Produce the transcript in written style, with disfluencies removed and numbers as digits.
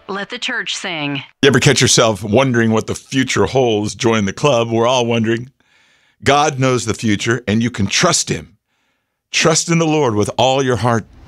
Let the church sing. You ever catch yourself wondering what the future holds? Join the club. We're all wondering. God knows the future, and you can trust him. Trust in the Lord with all your heart